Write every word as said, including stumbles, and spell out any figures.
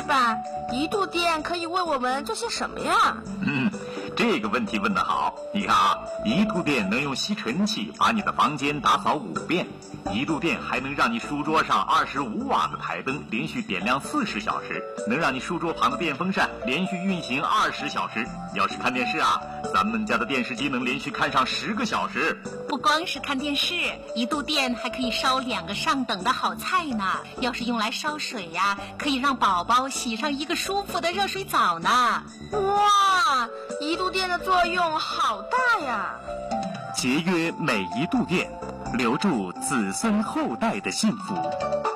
爸，一度电可以为我们做些什么呀？ 嗯，这个问题问得好。你看啊，一度电能用吸尘器把你的房间打扫五遍，一度电还能让你书桌上二十五瓦的台灯连续点亮四十小时，能让你书桌旁的电风扇连续运行二十小时。要是看电视啊，咱们家的电视机能连续看上十个小时。 不光是看电视，一度电还可以烧两个上等的好菜呢。要是用来烧水呀，可以让宝宝洗上一个舒服的热水澡呢。 哇，一度电的作用好大呀！ 节约每一度电，留住子孙后代的幸福。